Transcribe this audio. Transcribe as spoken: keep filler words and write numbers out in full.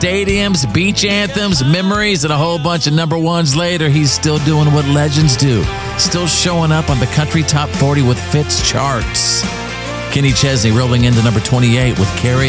stadiums, beach anthems, memories, and a whole bunch of number ones later, he's still doing what legends do. Still showing up on the country top forty with Fitz charts. Kenny Chesney rolling into number twenty-eight with Carry